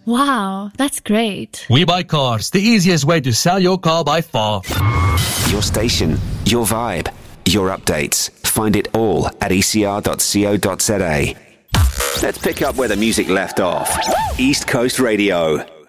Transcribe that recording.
Wow, that's great. We Buy Cars, the easiest way to sell your car by far. Your station, your vibe, your updates. Find it all at ecr.co.za. Let's pick up where the music left off. East Coast Radio.